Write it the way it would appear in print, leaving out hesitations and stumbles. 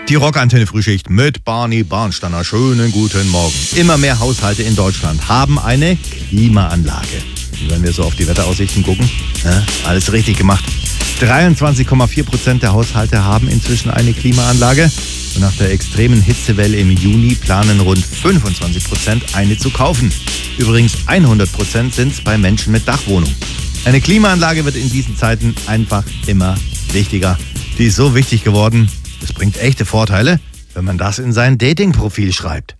Die Rockantenne-Frühschicht mit Barney Barnsteiner. Schönen guten Morgen. Immer mehr Haushalte in Deutschland haben eine Klimaanlage. Und wenn wir so auf die Wetteraussichten gucken, alles richtig gemacht. 23,4% der Haushalte haben inzwischen eine Klimaanlage. Und nach der extremen Hitzewelle im Juni planen rund 25% eine zu kaufen. Übrigens 100% sind es bei Menschen mit Dachwohnung. Eine Klimaanlage wird in diesen Zeiten einfach immer wichtiger. Die ist so wichtig geworden, es bringt echte Vorteile, wenn man das in sein Dating-Profil schreibt.